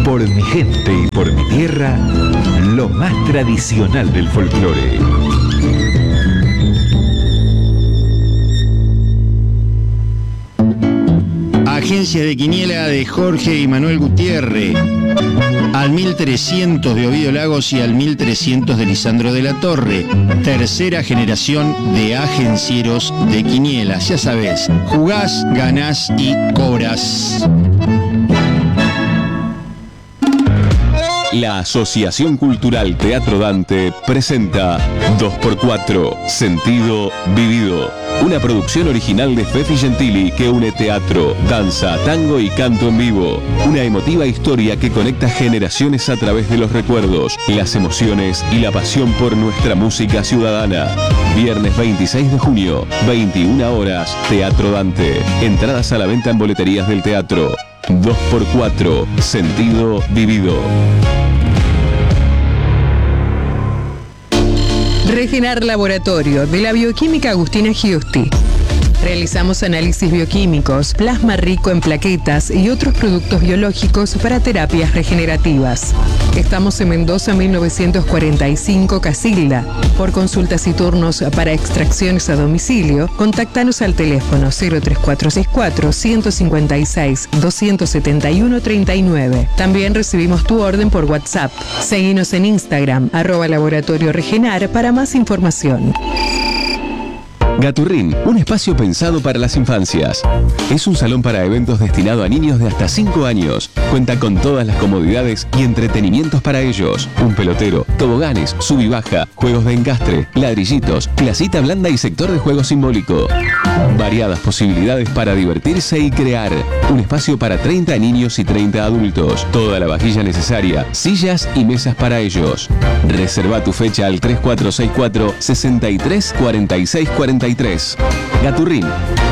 Por mi gente y por mi tierra, lo más tradicional del folclore. Agencia de Quiniela de Jorge y Manuel Gutiérrez, al 1300 de Ovidio Lagos y al 1300 de Lisandro de la Torre. Tercera generación de agencieros de quinielas. Ya sabes, jugás, ganás y cobras. La Asociación Cultural Teatro Dante presenta 2x4, Sentido Vivido. Una producción original de Fefi Gentili que une teatro, danza, tango y canto en vivo. Una emotiva historia que conecta generaciones a través de los recuerdos, las emociones y la pasión por nuestra música ciudadana. Viernes 26 de junio, 21 horas, Teatro Dante. Entradas a la venta en boleterías del teatro. 2x4, Sentido Vivido. Regenar Laboratorio de la Bioquímica Agustina Giusti. Realizamos análisis bioquímicos, plasma rico en plaquetas y otros productos biológicos para terapias regenerativas. Estamos en Mendoza 1945 Casilda. Por consultas y turnos para extracciones a domicilio, contáctanos al teléfono 03464 156 271 39. También recibimos tu orden por WhatsApp. Seguinos en Instagram, @Laboratorio Regenar para más información. Gaturrín, un espacio pensado para las infancias. Es un salón para eventos destinado a niños de hasta 5 años. Cuenta con todas las comodidades y entretenimientos para ellos. Un pelotero, toboganes, sub y baja, juegos de encastre, ladrillitos, placita blanda y sector de juego simbólico. Variadas posibilidades para divertirse y crear. Un espacio para 30 niños y 30 adultos. Toda la vajilla necesaria, sillas y mesas para ellos. Reserva tu fecha al 3464 63 46 43. Gaturrín.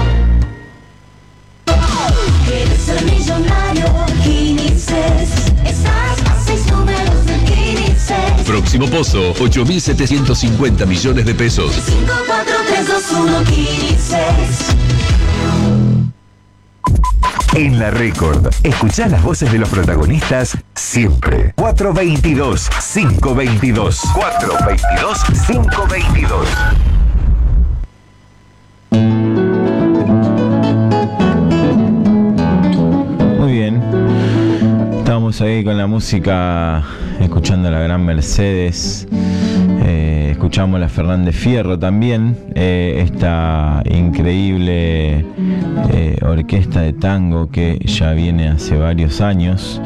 ¿Quieres ser millonario? Quinices. Estás a 6 números de Quinices. Próximo pozo, 8.750 millones de pesos. 5, 4, 3, 2, 1, Quinices. En la Record, escuchá las voces de los protagonistas siempre. 422 522. 422 522. Muy bien, estábamos ahí con la música, escuchando a la gran Mercedes, escuchamos la Fernández Fierro también, esta increíble orquesta de tango que ya viene hace varios años.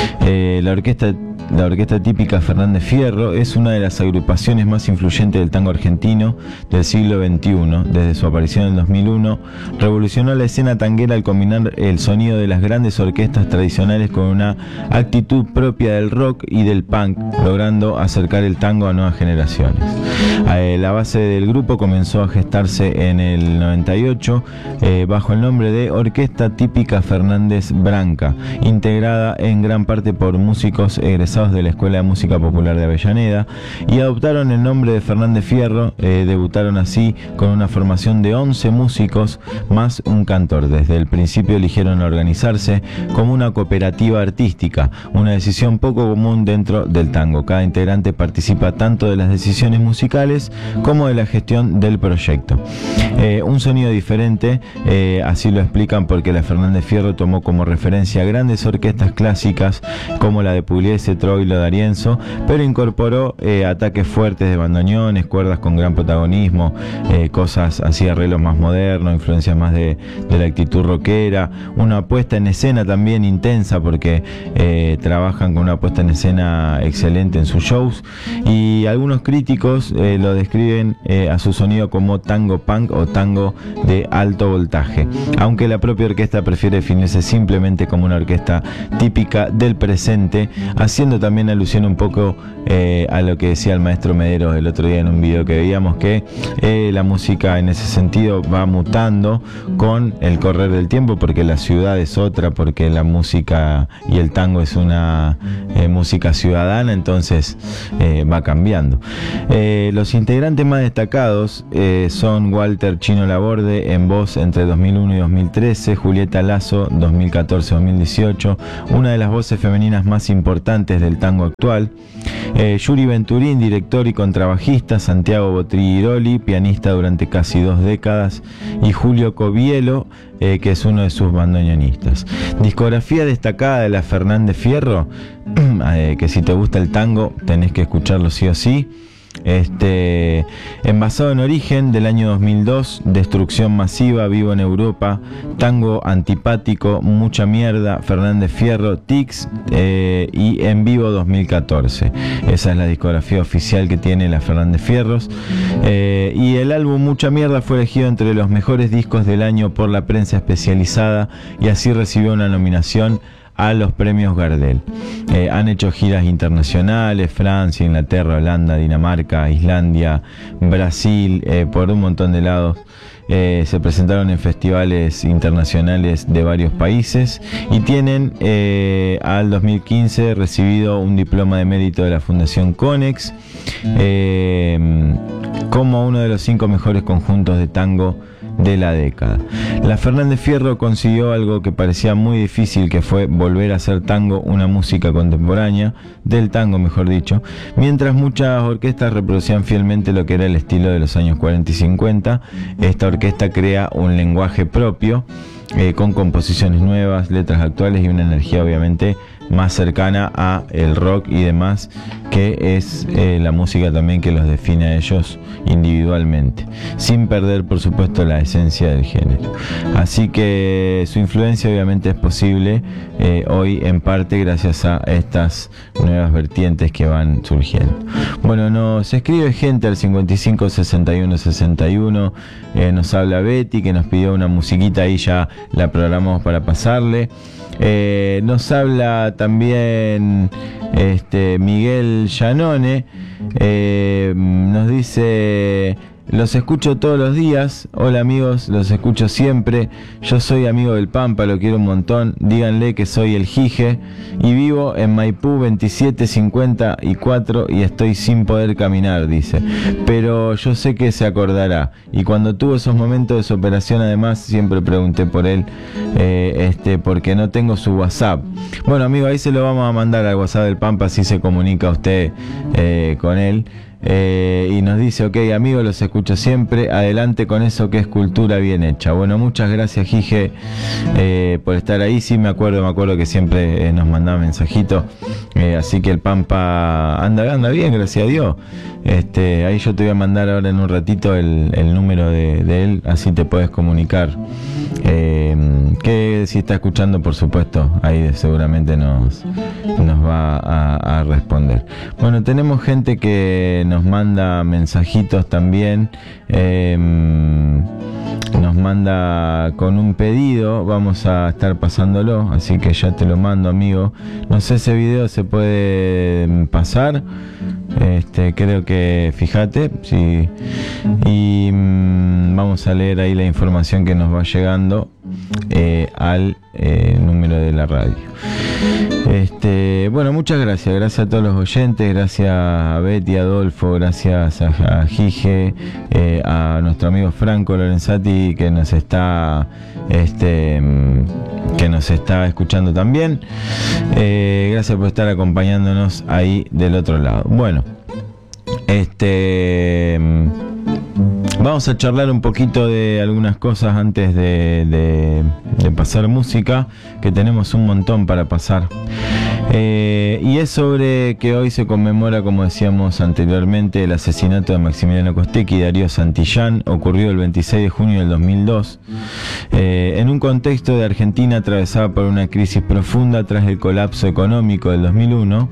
La orquesta típica Fernández Fierro es una de las agrupaciones más influyentes del tango argentino del siglo XXI. Desde su aparición en 2001, revolucionó la escena tanguera al combinar el sonido de las grandes orquestas tradicionales con una actitud propia del rock y del punk, logrando acercar el tango a nuevas generaciones. La base del grupo comenzó a gestarse en el 98 bajo el nombre de Orquesta Típica Fernández Branca, integrada en gran parte por músicos egresados de la Escuela de Música Popular de Avellaneda, y adoptaron el nombre de Fernández Fierro. Debutaron así con una formación de 11 músicos más un cantor. Desde el principio eligieron organizarse como una cooperativa artística, una decisión poco común dentro del tango. Cada integrante participa tanto de las decisiones musicales como de la gestión del proyecto. Un sonido diferente, así lo explican, porque la Fernández Fierro tomó como referencia grandes orquestas clásicas como la de Pugliese, Troilo, D'Arienzo, pero incorporó ataques fuertes de bandoneones, cuerdas con gran protagonismo, cosas así, arreglos más modernos, influencias más de la actitud rockera, una puesta en escena también intensa, porque trabajan con una puesta en escena excelente en sus shows, y algunos críticos lo describen a su sonido como tango punk o tango de alto voltaje, aunque la propia orquesta prefiere definirse simplemente como una orquesta típica del presente, haciendo también alusión un poco a lo que decía el maestro Mederos el otro día en un video que veíamos, que la música en ese sentido va mutando con el correr del tiempo, porque la ciudad es otra, porque la música y el tango es una música ciudadana, entonces va cambiando. Los integrantes más destacados son Walter Esther Chino Laborde en voz entre 2001 y 2013, Julieta Lazo 2014-2018, una de las voces femeninas más importantes del tango actual. Yuri Venturín, director y contrabajista, Santiago Bottiroli, pianista durante casi 2 décadas, y Julio Covielo, que es uno de sus bandoneonistas. Discografía destacada de la Fernández Fierro, que si te gusta el tango tenés que escucharlo sí o sí. Envasado en Origen del año 2002, Destrucción Masiva, Vivo en Europa, Tango Antipático, Mucha Mierda, Fernández Fierro, Tics y En Vivo 2014. Esa es la discografía oficial que tiene la Fernández Fierros. Y el álbum Mucha Mierda fue elegido entre los mejores discos del año por la prensa especializada y así recibió una nominación a los premios Gardel. Han hecho giras internacionales, Francia, Inglaterra, Holanda, Dinamarca, Islandia, Brasil, por un montón de lados. Se presentaron en festivales internacionales de varios países y tienen al 2015 recibido un diploma de mérito de la Fundación Conex como uno de los 5 mejores conjuntos de tango de la década. La Fernández Fierro consiguió algo que parecía muy difícil, que fue volver a hacer tango una música contemporánea, del tango mejor dicho, mientras muchas orquestas reproducían fielmente lo que era el estilo de los años 40 y 50. Esta orquesta crea un lenguaje propio, con composiciones nuevas, letras actuales y una energía obviamente más cercana a el rock y demás, que es la música también que los define a ellos individualmente, sin perder por supuesto la esencia del género. Así que su influencia obviamente es posible hoy en parte gracias a estas nuevas vertientes que van surgiendo. Bueno, nos escribe gente al 55 61 61, nos habla Betty que nos pidió una musiquita y ya la programamos para pasarle. Nos habla también Miguel Llanone, nos dice: los escucho todos los días. Hola amigos, los escucho siempre. Yo soy amigo del Pampa, lo quiero un montón. Díganle que soy el Gige y vivo en Maipú 2754 y estoy sin poder caminar, dice. Pero yo sé que se acordará. Y cuando tuvo esos momentos de su operación, además, siempre pregunté por él, porque no tengo su WhatsApp. Bueno, amigo, ahí se lo vamos a mandar al WhatsApp del Pampa, así se comunica usted con él. Y nos dice: ok amigo, los escucho siempre, adelante con eso que es cultura bien hecha. Bueno, muchas gracias Gige por estar ahí. Sí, me acuerdo que siempre nos mandaba mensajitos, así que el Pampa anda bien, gracias a Dios. Ahí yo te voy a mandar ahora en un ratito el número de él, así te puedes comunicar. Que si está escuchando, por supuesto, ahí seguramente nos va a responder. Bueno, tenemos gente que nos manda mensajitos también, nos manda con un pedido, vamos a estar pasándolo, así que ya te lo mando, amigo. No sé, ese video se puede pasar, creo que, fíjate, sí. Y vamos a leer ahí la información que nos va llegando al número de la radio. Bueno, muchas gracias a todos los oyentes, gracias a Betty, Adolfo, gracias a Gige, a nuestro amigo Franco Lorenzati que nos está escuchando también. Gracias por estar acompañándonos ahí del otro lado. Bueno, vamos a charlar un poquito de algunas cosas antes de pasar música, que tenemos un montón para pasar. Y es sobre que hoy se conmemora, como decíamos anteriormente, el asesinato de Maximiliano Costecchi y Darío Santillán. Ocurrió el 26 de junio del 2002, en un contexto de Argentina atravesada por una crisis profunda tras el colapso económico del 2001.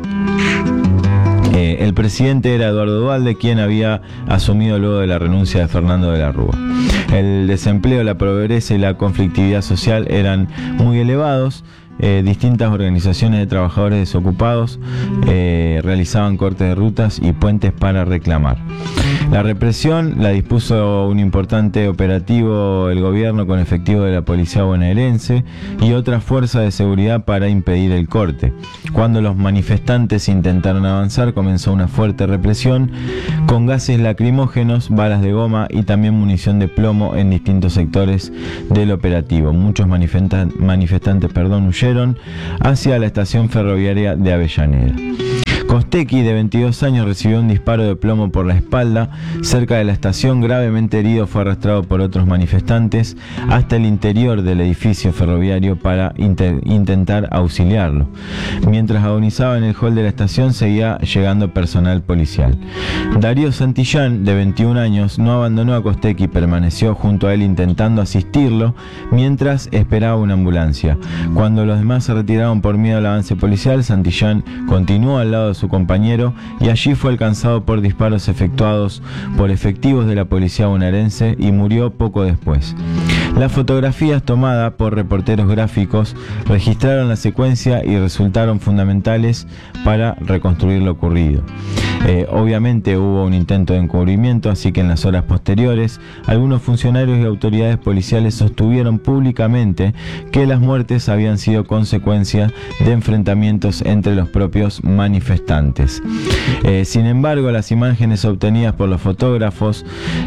El presidente era Eduardo Duhalde, quien había asumido luego de la renuncia de Fernando de la Rúa. El desempleo, la pobreza y la conflictividad social eran muy elevados. Distintas organizaciones de trabajadores desocupados realizaban cortes de rutas y puentes para reclamar. La represión la dispuso un importante operativo el gobierno con efectivo de la policía bonaerense y otras fuerzas de seguridad para impedir el corte. Cuando los manifestantes intentaron avanzar, comenzó una fuerte represión con gases lacrimógenos, balas de goma y también munición de plomo en distintos sectores del operativo. Muchos manifestantes huyeron hacia la estación ferroviaria de Avellaneda. Costecchi, de 22 años, recibió un disparo de plomo por la espalda cerca de la estación. Gravemente herido, fue arrastrado por otros manifestantes hasta el interior del edificio ferroviario para intentar auxiliarlo. Mientras agonizaba en el hall de la estación, seguía llegando personal policial. Darío Santillán, de 21 años, no abandonó a Costecchi, permaneció junto a él intentando asistirlo mientras esperaba una ambulancia. Cuando los demás se retiraron por miedo al avance policial, Santillán continuó al lado de su compañero y allí fue alcanzado por disparos efectuados por efectivos de la policía bonaerense y murió poco después. Las fotografías tomadas por reporteros gráficos registraron la secuencia y resultaron fundamentales para reconstruir lo ocurrido. Obviamente hubo un intento de encubrimiento, así que en las horas posteriores algunos funcionarios y autoridades policiales sostuvieron públicamente que las muertes habían sido consecuencia de enfrentamientos entre los propios manifestantes. Sin embargo, las imágenes obtenidas por los fotógrafos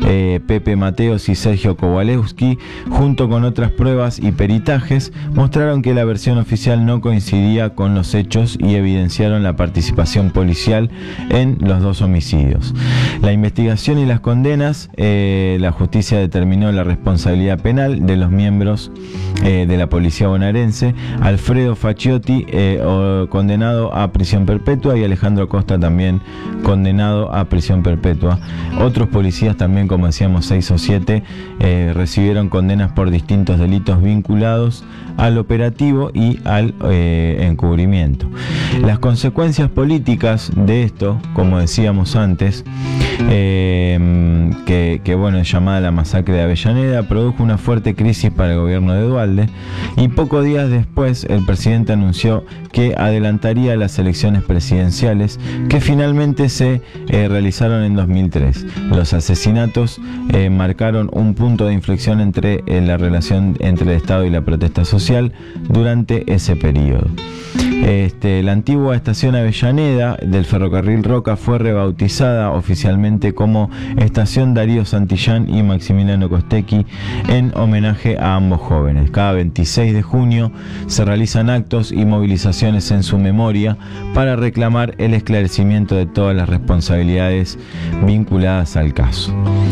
Pepe Mateos y Sergio Kowalewski, junto con otras pruebas y peritajes, mostraron que la versión oficial no coincidía con los hechos y evidenciaron la participación policial en los dos homicidios. La investigación y las condenas, la justicia determinó la responsabilidad penal de los miembros de la policía bonaerense: Alfredo Facchiotti, condenado a prisión perpetua, y Alejandro Costa, también condenado a prisión perpetua. Otros policías también, como decíamos, 6 o 7, recibieron condenas por distintos delitos vinculados al operativo y al encubrimiento. Las consecuencias políticas de esto, como decíamos antes, que bueno, es llamada la masacre de Avellaneda, produjo una fuerte crisis para el gobierno de Duhalde, y pocos días después el presidente anunció que adelantaría las elecciones presidenciales que finalmente se realizaron en 2003. Los asesinatos marcaron un punto de inflexión entre la relación entre el Estado y la protesta social durante ese periodo. La antigua estación Avellaneda del ferrocarril Roca fue rebautizada oficialmente como Estación Darío Santillán y Maximiliano Costecchi en homenaje a ambos jóvenes. Cada 26 de junio se realizan actos y movilizaciones en su memoria para reclamar el esclarecimiento de todas las responsabilidades vinculadas al caso.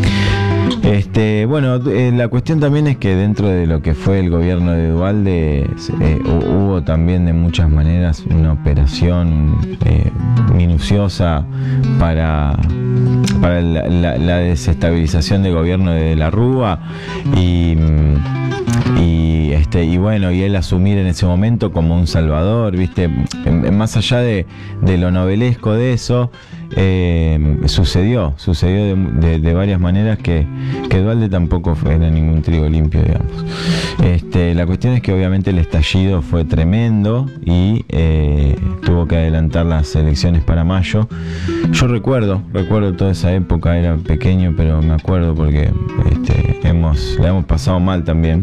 La cuestión también es que dentro de lo que fue el gobierno de Duhalde hubo también de muchas maneras una operación minuciosa para la desestabilización del gobierno de la Rúa y él asumir en ese momento como un salvador, ¿viste? Más allá de lo novelesco de eso, sucedió de varias maneras que Duhalde tampoco era ningún trigo limpio, digamos. La cuestión es que obviamente el estallido fue tremendo y tuvo que adelantar las elecciones para mayo. Yo recuerdo toda esa época, era pequeño, pero me acuerdo porque la hemos pasado mal también,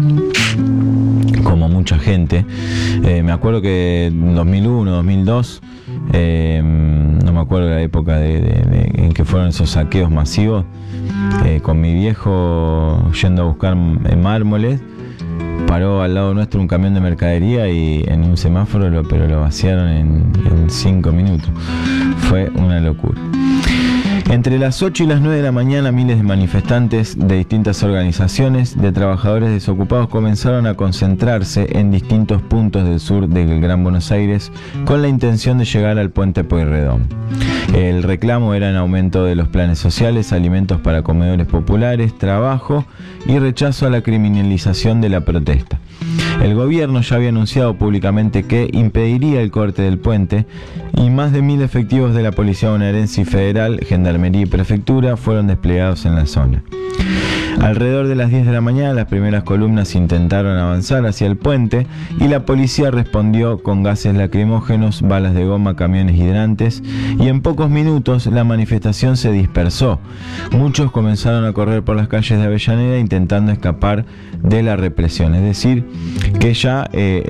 como mucha gente. Me acuerdo que en 2001, 2002, no me acuerdo la época en que fueron esos saqueos masivos, con mi viejo yendo a buscar mármoles, paró al lado nuestro un camión de mercadería y en un semáforo lo vaciaron en 5 minutos. Fue una locura. Entre las 8 y las 9 de la mañana, miles de manifestantes de distintas organizaciones de trabajadores desocupados comenzaron a concentrarse en distintos puntos del sur del Gran Buenos Aires con la intención de llegar al puente Pueyrredón. El reclamo era en aumento de los planes sociales, alimentos para comedores populares, trabajo y rechazo a la criminalización de la protesta. El gobierno ya había anunciado públicamente que impediría el corte del puente y más de 1000 efectivos de la Policía Bonaerense y Federal, Gendarmería y Prefectura fueron desplegados en la zona. Alrededor de las 10 de la mañana las primeras columnas intentaron avanzar hacia el puente y la policía respondió con gases lacrimógenos, balas de goma, camiones hidrantes, y en pocos minutos la manifestación se dispersó. Muchos comenzaron a correr por las calles de Avellaneda intentando escapar de la represión, es decir, que ya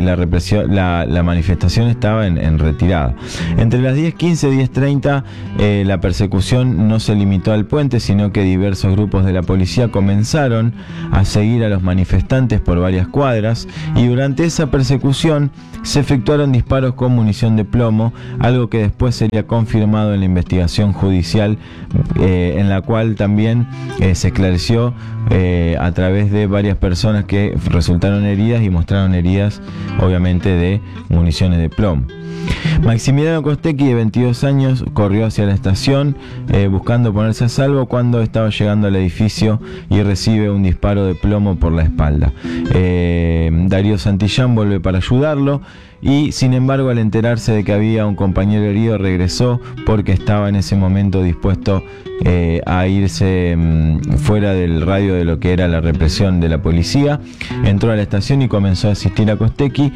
la manifestación estaba en retirada. Entre las 10:15 y 10:30 la persecución no se limitó al puente, sino que diversos grupos de la policía comenzaron a seguir a los manifestantes por varias cuadras, y durante esa persecución se efectuaron disparos con munición de plomo, algo que después sería confirmado en la investigación judicial, en la cual también se esclareció a través de varias personas que resultaron heridas y mostraron heridas, obviamente, de municiones de plomo. Maximiliano Costecchi, de 22 años, corrió hacia la estación buscando ponerse a salvo cuando estaba llegando al edificio y recibe un disparo de plomo por la espalda. Darío Santillán vuelve para ayudarlo y, sin embargo, al enterarse de que había un compañero herido, regresó porque estaba en ese momento dispuesto a irse fuera del radio de lo que era la represión de la policía. Entró a la estación y comenzó a asistir a Costecchi,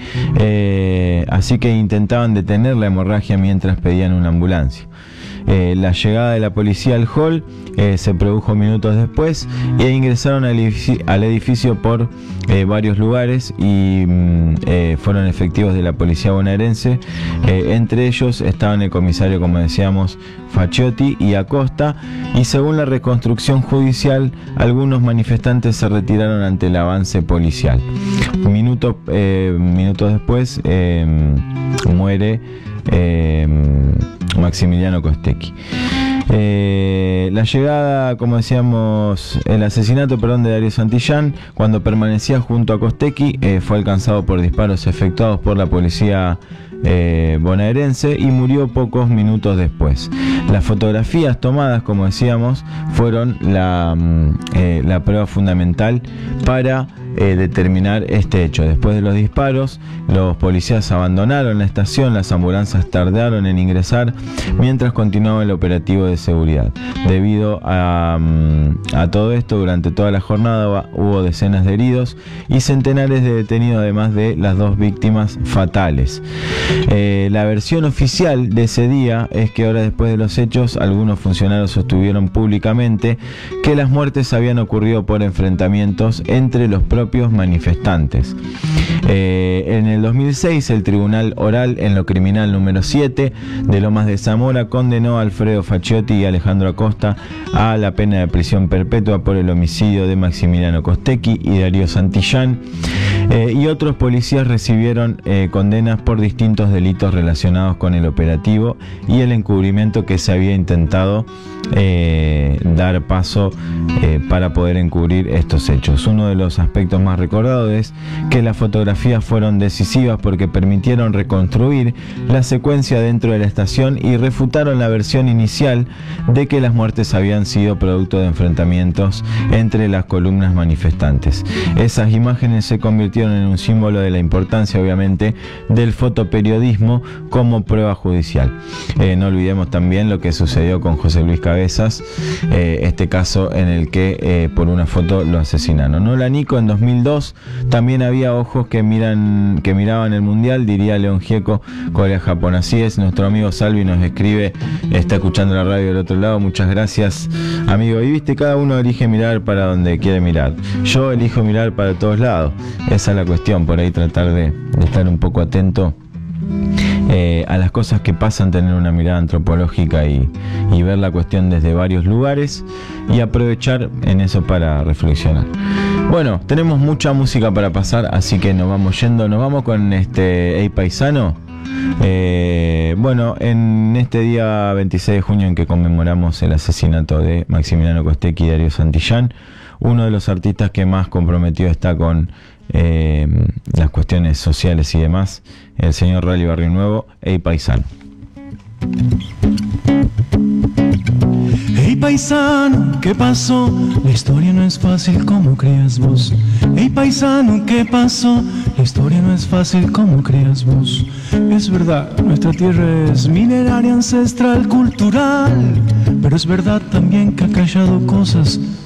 así que intentaban detener la hemorragia mientras pedían una ambulancia. La llegada de la policía al hall se produjo minutos después e ingresaron al edificio por varios lugares y fueron efectivos de la policía bonaerense. Entre ellos estaban el comisario, como decíamos, Faciotti y Acosta, y según la reconstrucción judicial, algunos manifestantes se retiraron ante el avance policial. Minutos después muere Maximiliano Costecchi. La llegada, como decíamos, el asesinato de Darío Santillán, cuando permanecía junto a Costecchi, fue alcanzado por disparos efectuados por la policía bonaerense y murió pocos minutos después. Las fotografías tomadas, como decíamos, fueron la prueba fundamental para determinar este hecho. Después de los disparos, los policías abandonaron la estación, las ambulancias tardaron en ingresar mientras continuaba el operativo de seguridad. Debido a todo esto, durante toda la jornada hubo decenas de heridos y centenares de detenidos, además de las 2 víctimas fatales. La versión oficial de ese día es que horas después de los hechos, algunos funcionarios sostuvieron públicamente que las muertes habían ocurrido por enfrentamientos entre los propios manifestantes. En el 2006, el Tribunal Oral en lo Criminal número 7 de Lomas de Zamora condenó a Alfredo Faciotti y Alejandro Acosta a la pena de prisión perpetua por el homicidio de Maximiliano Costecchi y Darío Santillán, y otros policías recibieron condenas por distintos delitos relacionados con el operativo y el encubrimiento que se había intentado dar paso para poder encubrir estos hechos. Uno de los aspectos más recordados es que las fotografías fueron decisivas porque permitieron reconstruir la secuencia dentro de la estación y refutaron la versión inicial de que las muertes habían sido producto de enfrentamientos entre las columnas manifestantes. Esas imágenes se convirtieron en un símbolo de la importancia, obviamente, del fotoperiodismo como prueba judicial. No olvidemos también lo que sucedió con José Luis Cabezas, este caso en el que por una foto lo asesinaron. Hola Nico, en 2002 también había ojos que miraban el mundial, diría León Gieco, Corea-Japón. Así es, nuestro amigo Salvi nos escribe, está escuchando la radio del otro lado, muchas gracias amigo. Y viste, cada uno elige mirar para donde quiere mirar. Yo elijo mirar para todos lados, esa es la cuestión, por ahí tratar de estar un poco atento a las cosas que pasan, tener una mirada antropológica y ver la cuestión desde varios lugares y aprovechar en eso para reflexionar. Bueno, tenemos mucha música para pasar, así que nos vamos yendo, nos vamos con Ey Paisano. Bueno, en este día 26 de junio en que conmemoramos el asesinato de Maximiliano Costecchi y Darío Santillán, uno de los artistas que más comprometido está con las cuestiones sociales y demás, el señor Rally Barrio Nuevo, Ey Paisano. Hey paisano, ¿qué pasó? La historia no es fácil como creas vos. Hey paisano, ¿qué pasó? La historia no es fácil como creas vos. Es verdad, nuestra tierra es mineraria, ancestral, cultural, pero es verdad también que ha callado cosas